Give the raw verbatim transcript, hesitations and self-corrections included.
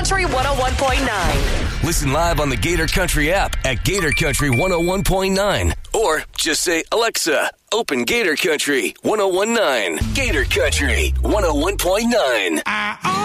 Country one oh one point nine. Listen live on the Gator Country app at Gator Country one oh one point nine. Or just say, Alexa, open Gator Country one oh one point nine. Gator Country one oh one point nine.